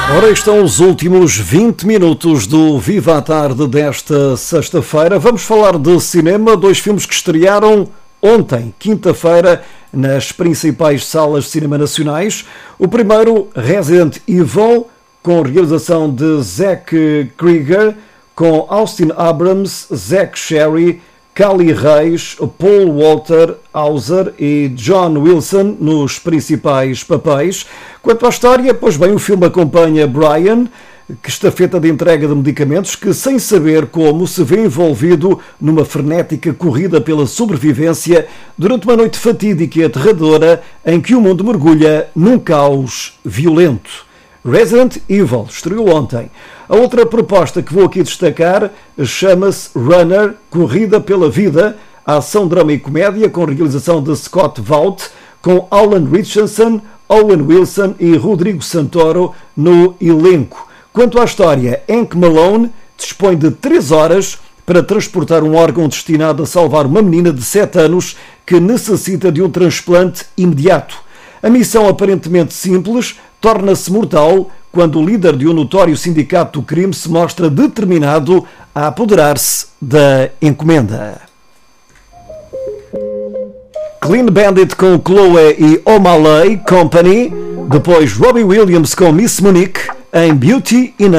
Ora, estão os últimos 20 minutos do Viva à Tarde desta sexta-feira. Vamos falar de cinema, dois filmes que estrearam ontem, quinta-feira, nas principais salas de cinema nacionais. O primeiro, Resident Evil, com realização de Zack Krieger, com Austin Abrams, Zack Sherry, Kali Reis, Paul Walter Hauser e John Wilson nos principais papéis. Quanto à história, pois bem, o filme acompanha Brian, que está feita de entrega de medicamentos, que sem saber como se vê envolvido numa frenética corrida pela sobrevivência durante uma noite fatídica e aterradora em que o mundo mergulha num caos violento. Resident Evil estreou ontem. A outra proposta que vou aqui destacar chama-se Runner, Corrida pela Vida, ação, drama e comédia, com realização de Scott Vaught, com Alan Richardson, Owen Wilson e Rodrigo Santoro no elenco. Quanto à história, Hank Malone dispõe de 3 horas para transportar um órgão destinado a salvar uma menina de 7 anos que necessita de um transplante imediato. A missão, aparentemente simples, torna-se mortal quando o líder de um notório sindicato do crime se mostra determinado a apoderar-se da encomenda. Clean Bandit com Chloe e O'Malley Company, depois Robbie Williams com Miss Monique em Beauty in